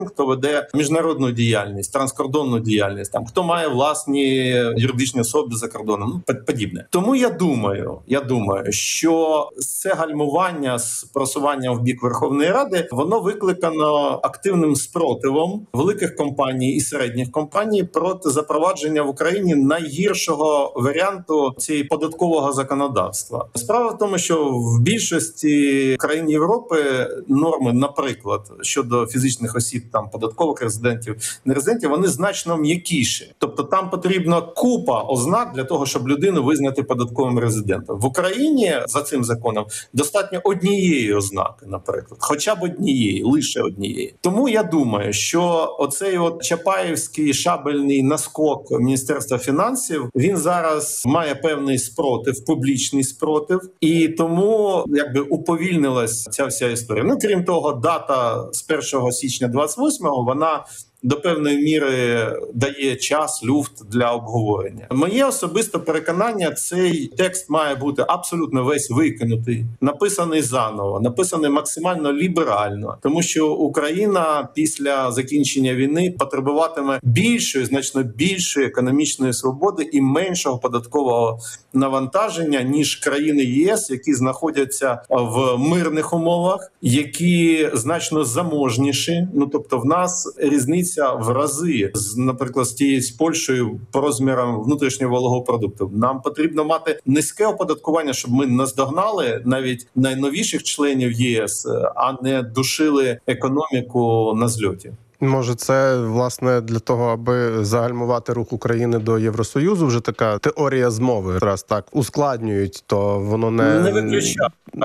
хто веде міжнародну діяльність, транскордонну діяльність, там хто має власні юридичні особи за кордоном, ну подібне. Тому я думаю, що це гальмування з просуванням в бік Верховної Ради, воно викликано активним спротивом великих компаній і середніх компаній проти запровадження в Україні найгіршого варіанту цієї податкового законодавства. Справа в тому, що в більшості країн Європи норми, наприклад, щодо фізичних осіб, там податкових резидентів, нерезидентів, вони значно м'якіші. Тобто там потрібна купа ознак для того, щоб людину визнати податковим резидентом. В Україні за цим законом достатньо однієї ознаки, наприклад, хоча б однієї, лише однієї. Тому я думаю, що оцей от чапаєвський шабельний наскок Міністерства фінансів, він зараз має певний спротив, публічний спротив, і тому якби уповільнилась ця вся історія. Ну, крім того, дата з 1 січня 28-го, вона до певної міри дає час, люфт для обговорення. Моє особисте переконання, цей текст має бути абсолютно весь викинутий, написаний заново, написаний максимально ліберально, тому що Україна після закінчення війни потребуватиме більшої, значно більшої економічної свободи і меншого податкового навантаження, ніж країни ЄС, які знаходяться в мирних умовах, які значно заможніші. Ну, тобто в нас різниця в рази, наприклад, з Польщею по розмірам внутрішнього валового продукту. Нам потрібно мати низьке оподаткування, щоб ми наздогнали навіть найновіших членів єС, а не душили економіку на зльоті. Може, це, власне, для того, аби загальмувати рух України до Євросоюзу, вже така теорія змови. Раз так ускладнюють, то воно не виключає.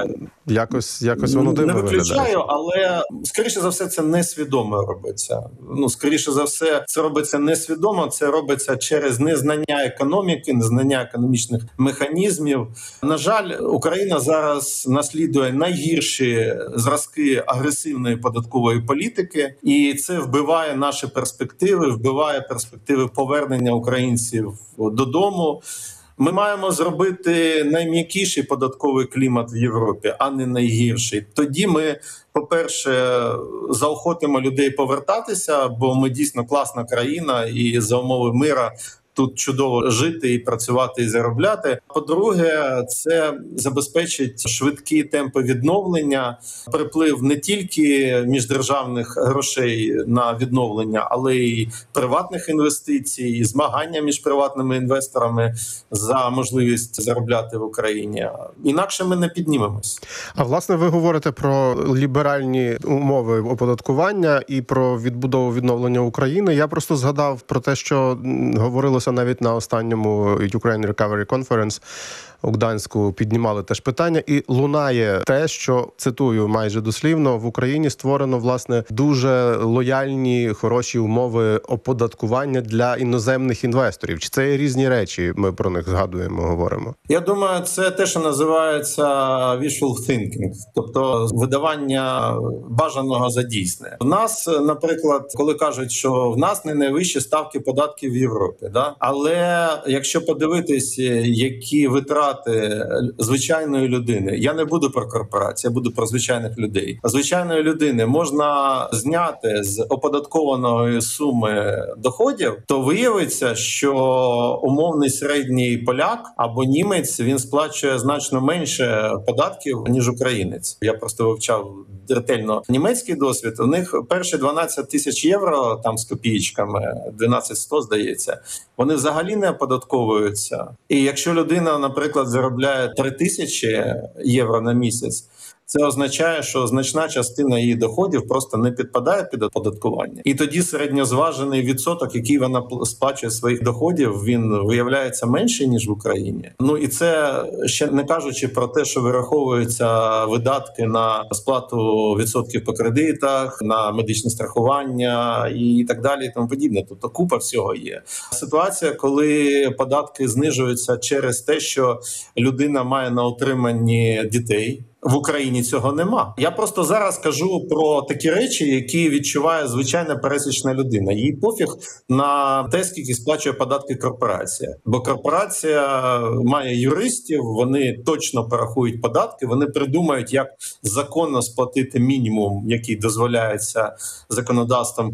Якось воно дивно виглядає. Не виключаю, але, скоріше за все, це несвідомо робиться. Ну, скоріше за все, це робиться несвідомо, це робиться через незнання економіки, незнання економічних механізмів. На жаль, Україна зараз наслідує найгірші зразки агресивної податкової політики, і це вбиває наші перспективи, вбиває перспективи повернення українців додому. Ми маємо зробити найм'якіший податковий клімат в Європі, а не найгірший. Тоді ми, по-перше, заохотимо людей повертатися, бо ми дійсно класна країна і за умови мира тут чудово жити і працювати і заробляти. По-друге, це забезпечить швидкі темпи відновлення, приплив не тільки міждержавних грошей на відновлення, але й приватних інвестицій, і змагання між приватними інвесторами за можливість заробляти в Україні. Інакше ми не піднімемось. А власне, ви говорите про ліберальні умови оподаткування і про відбудову відновлення України. Я просто згадав про те, що говорилося навіть на останньому Ukraine Recovery Conference у Гданську, піднімали теж питання, і лунає те, що, цитую майже дослівно, в Україні створено, власне, дуже лояльні, хороші умови оподаткування для іноземних інвесторів. Чи це є різні речі, ми про них згадуємо, говоримо? Я думаю, це те, що називається wishful thinking, тобто видавання бажаного за дійсне. У нас, наприклад, коли кажуть, що в нас не найвищі ставки податків в Європі, да? Але якщо подивитись, які витрати звичайної людини, я не буду про корпорації, я буду про звичайних людей. Звичайної людини можна зняти з оподаткованої суми доходів, то виявиться, що умовний середній поляк або німець, він сплачує значно менше податків, ніж українець. Я просто вивчав ретельно німецький досвід. У них перші 12 тисяч євро, там з копійками, 12-100, здається, вони взагалі не оподатковуються. І якщо людина, наприклад, заробляє 3 тисячі євро на місяць, це означає, що значна частина її доходів просто не підпадає під оподаткування. І тоді середньозважений відсоток, який вона сплачує своїх доходів, він виявляється менший, ніж в Україні. Ну і це ще не кажучи про те, що вираховуються видатки на сплату відсотків по кредитах, на медичне страхування і так далі, і тому подібне. Тобто купа всього є. Ситуація, коли податки знижуються через те, що людина має на утриманні дітей. В Україні цього нема. Я просто зараз кажу про такі речі, які відчуває звичайна пересічна людина. Їй пофіг на те, скільки сплачує податки корпорація. Бо корпорація має юристів, вони точно порахують податки, вони придумають, як законно сплатити мінімум, який дозволяється законодавством